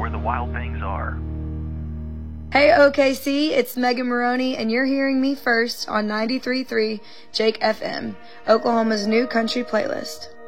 where the wild things are. Hey OKC, it's Megan Maroney, and you're hearing me first on 93.3 Jake FM, Oklahoma's new country playlist.